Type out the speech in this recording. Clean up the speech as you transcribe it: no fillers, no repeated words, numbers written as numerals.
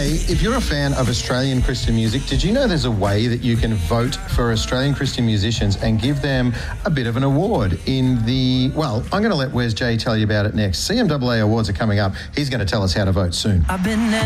Hey, if you're a fan of Australian Christian music, did you know there's a way that you can vote for Australian Christian musicians and give them a bit of an award in the... Well, I'm going to let Wes J tell you about it next. CMAA Awards are coming up. He's going to tell us how to vote soon.